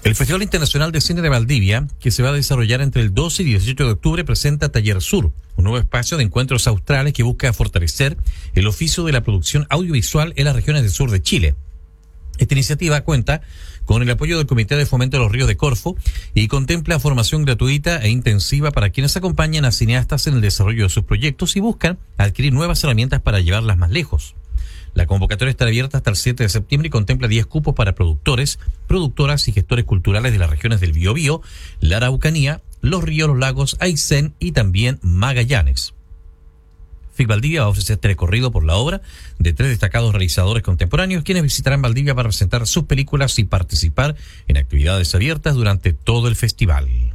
El Festival Internacional de Cine de Valdivia, que se va a desarrollar entre el 12 y 18 de octubre, presenta Taller Sur, un nuevo espacio de encuentros australes que busca fortalecer el oficio de la producción audiovisual en las regiones del sur de Chile. Esta iniciativa cuenta con el apoyo del Comité de Fomento de los Ríos de Corfo y contempla formación gratuita e intensiva para quienes acompañan a cineastas en el desarrollo de sus proyectos y buscan adquirir nuevas herramientas para llevarlas más lejos. La convocatoria estará abierta hasta el 7 de septiembre y contempla 10 cupos para productores, productoras y gestores culturales de las regiones del Biobío, la Araucanía, Los Ríos, los Lagos, Aysén y también Magallanes. FIC Valdivia va a ofrecer este recorrido por la obra de 3 destacados realizadores contemporáneos, quienes visitarán Valdivia para presentar sus películas y participar en actividades abiertas durante todo el festival.